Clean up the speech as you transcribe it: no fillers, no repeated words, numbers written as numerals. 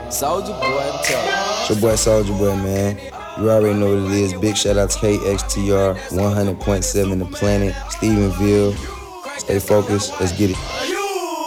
Soulja Boy It's your boy Soulja Boy, man. You already know what it is. Big shout out to KXTR, 100.7 The Planet, Stephenville. Stay focused. Let's get it.